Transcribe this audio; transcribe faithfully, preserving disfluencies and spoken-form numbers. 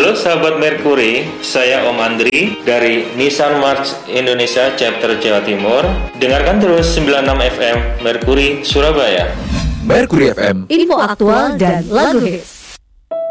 Halo sahabat Merkuri, saya Om Andri dari Nissan March Indonesia Chapter Jawa Timur. Dengarkan terus sembilan puluh enam F M Merkuri Surabaya. Merkuri F M, info aktual dan lagu hits.